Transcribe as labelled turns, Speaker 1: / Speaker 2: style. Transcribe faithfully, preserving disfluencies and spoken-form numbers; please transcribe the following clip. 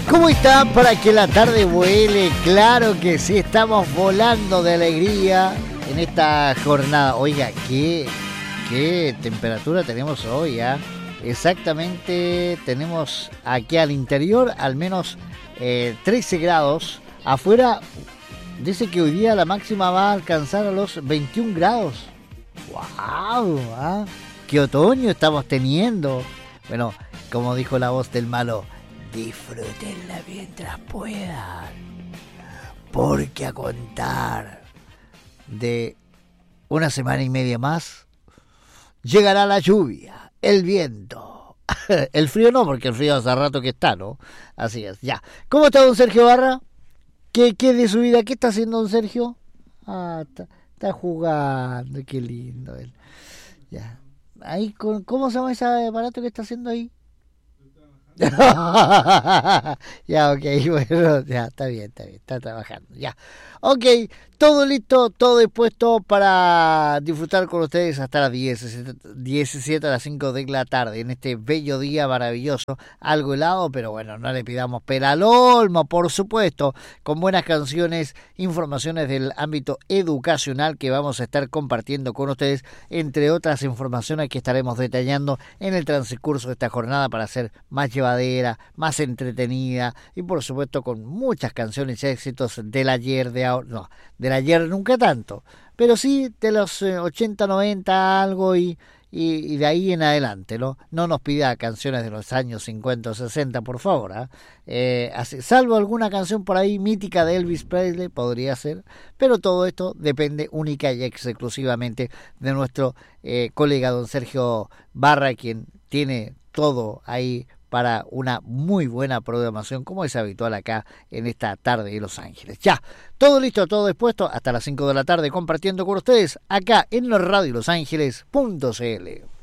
Speaker 1: ¿Cómo están para que la tarde vuele? Claro que sí, estamos volando de alegría en esta jornada. Oiga, ¿qué, qué temperatura tenemos hoy? ¿eh? Exactamente, tenemos aquí al interior al menos eh, trece grados. Afuera dice que hoy día la máxima va a alcanzar a los veintiún grados. ¡Wow! ¿eh? ¡Qué otoño estamos teniendo! Bueno, como dijo la voz del malo, disfrútenla mientras puedan, porque a contar de una semana y media más llegará la lluvia, el viento, el frío no, porque el frío hace rato que está, ¿no? Así es, ya. ¿Cómo está don Sergio Barra? ¿Qué, qué de su vida? ¿Qué está haciendo don Sergio? Ah, está, está jugando, qué lindo él. Ya. Ahí, ¿cómo se llama ese aparato que está haciendo ahí? Ya, ok, bueno, ya, está bien, está bien, está trabajando, ya. Ok, todo listo, todo dispuesto para disfrutar con ustedes hasta las diecisiete a las cinco de la tarde, en este bello día maravilloso, algo helado, pero bueno, no le pidamos pera al olmo, por supuesto, con buenas canciones, informaciones del ámbito educacional que vamos a estar compartiendo con ustedes, entre otras informaciones que estaremos detallando en el transcurso de esta jornada para hacer más llevadera, más entretenida y por supuesto con muchas canciones y éxitos del ayer, de ahora, no, del ayer nunca tanto, pero sí de los eh, ochenta, noventa algo y, y, y de ahí en adelante, ¿no? No nos pida canciones de los años cincuenta o sesenta, por favor, ¿eh? Eh, así, salvo alguna canción por ahí mítica de Elvis Presley, podría ser, pero todo esto depende única y exclusivamente de nuestro eh, colega don Sergio Barra, quien tiene todo ahí para una muy buena programación, como es habitual acá en esta tarde de Los Ángeles. Ya, todo listo, todo dispuesto, hasta las cinco de la tarde compartiendo con ustedes acá en radio los ángeles punto c l.